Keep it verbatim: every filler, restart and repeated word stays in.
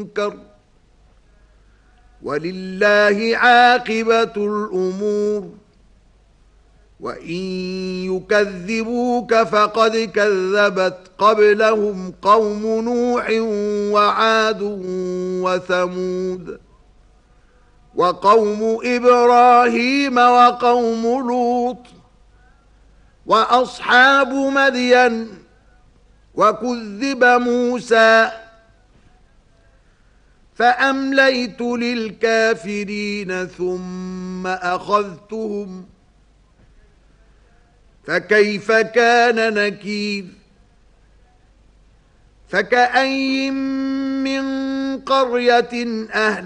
منكر ولله عاقبة الأمور وإن يكذبوك فقد كذبت قبلهم قوم نوح وعاد وثمود وقوم إبراهيم وقوم لوط وأصحاب مدين وكذب موسى فأمليت للكافرين ثم أخذتهم فكيف كان نكير فكأين من قرية أهل